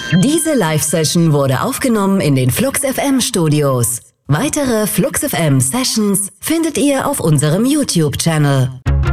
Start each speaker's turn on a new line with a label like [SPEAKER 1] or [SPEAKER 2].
[SPEAKER 1] Diese Live-Session wurde aufgenommen in den Flux FM Studios. Weitere Flux FM Sessions findet ihr auf unserem YouTube-Channel.